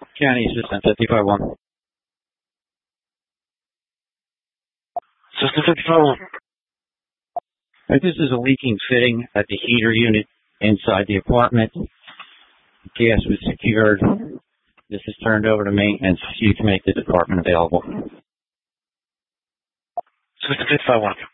County Assistant 55-1. Assistant 55-1. This is a leaking fitting at the heater unit inside the apartment. Gas was secured. This is turned over to maintenance. You can make the department available. Assistant 55-1.